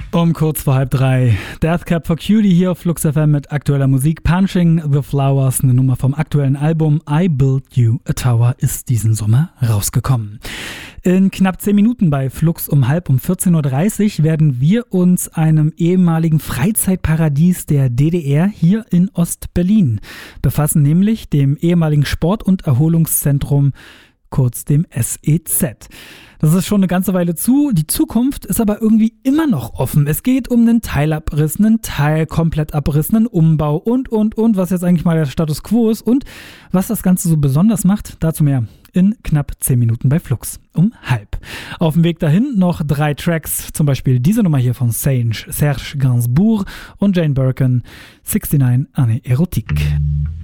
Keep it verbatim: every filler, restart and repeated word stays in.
Um kurz vor halb drei. Death Cab for Cutie hier auf Flux F M mit aktueller Musik. Punching the Flowers, eine Nummer vom aktuellen Album I Built You a Tower, ist diesen Sommer rausgekommen. In knapp zehn Minuten bei Flux um halb um vierzehn Uhr dreißig werden wir uns einem ehemaligen Freizeitparadies der D D R hier in Ost-Berlin befassen, nämlich dem ehemaligen Sport- und Erholungszentrum, kurz dem S E Z. Das ist schon eine ganze Weile zu, die Zukunft ist aber irgendwie immer noch offen. Es geht um einen Teilabriss, einen Teilkomplettabriss, einen Umbau und, und, und, was jetzt eigentlich mal der Status Quo ist und was das Ganze so besonders macht, dazu mehr in knapp zehn Minuten bei Flux um halb. Auf dem Weg dahin noch drei Tracks, zum Beispiel diese Nummer hier von Serge, Serge Gainsbourg und Jane Birkin, neunundsechzig Année Erotique.